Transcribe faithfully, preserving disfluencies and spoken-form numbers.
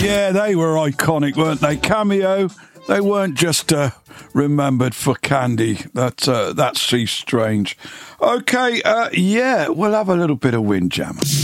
Yeah, they were iconic, weren't they? Cameo, they weren't just uh, remembered for candy. That, uh, that's C Strange. Okay, uh, yeah, we'll have a little bit of Windjammer.